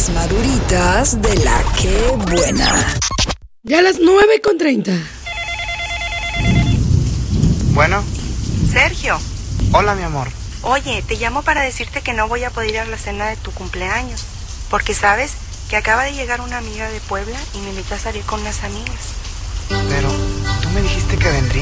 Las Maduritas de La Que Buena. Ya a las 9:30. Bueno. Sergio. Hola, mi amor. Oye, te llamo para decirte que no voy a poder ir a la cena de tu cumpleaños. Porque sabes que acaba de llegar una amiga de Puebla y me invitó a salir con unas amigas. Pero tú me dijiste que vendrías.